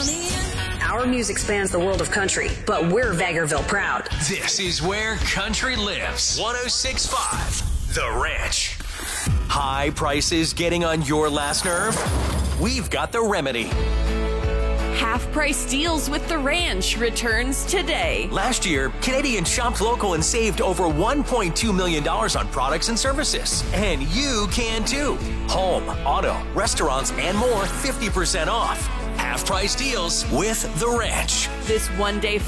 Our music spans the world of country, but we're Vegreville proud. This is where country lives. 106.5 The Ranch. High prices getting on your last nerve? We've got the remedy. Half-price deals with The Ranch returns today. Last year, Canadians shopped local and saved over $1.2 million on products and services. And you can too. Home, auto, restaurants, and more 50% off. Half-price deals with The Ranch. This one-day